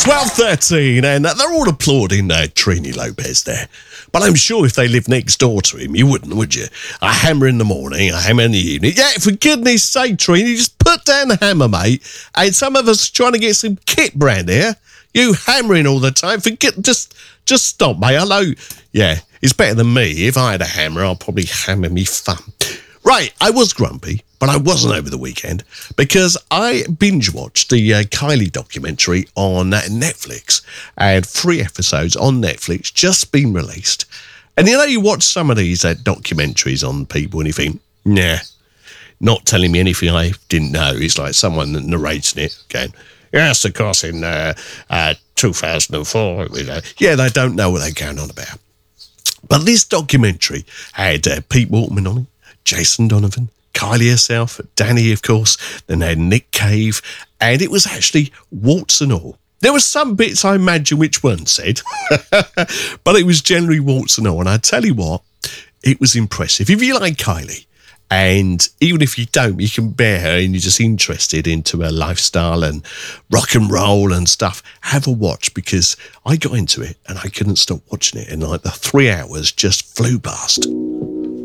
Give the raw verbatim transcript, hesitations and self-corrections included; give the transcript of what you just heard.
twelve thirteen, and they're all applauding uh, Trini Lopez there. But I'm sure if they lived next door to him, you wouldn't, would you? A hammer in the morning, a hammer in the evening. Yeah, for goodness sake, Trini, just put down the hammer, mate. And some of us are trying to get some kit brand here. You hammering all the time. Forget, just, just stop, mate. Hello. Yeah, it's better than me. If I had a hammer, I'd probably hammer me thumb. Right, I was grumpy, but I wasn't over the weekend because I binge-watched the uh, Kylie documentary on uh, Netflix, and three episodes on Netflix just been released. And you know, you watch some of these uh, documentaries on people and you think, nah, not telling me anything I didn't know. It's like someone that narrates it going, yes, of course, in uh, uh, two thousand four. You know. Yeah, they don't know what they're going on about. But this documentary had uh, Pete Waterman on it, Jason Donovan, Kylie herself, Danny, of course, then they had Nick Cave, and it was actually warts and all. There were some bits I imagine which weren't said, but it was generally warts and all. And I tell you what, it was impressive. If you like Kylie, and even if you don't, you can bear her and you're just interested into her lifestyle and rock and roll and stuff, have a watch, because I got into it and I couldn't stop watching it. And like the three hours just flew past.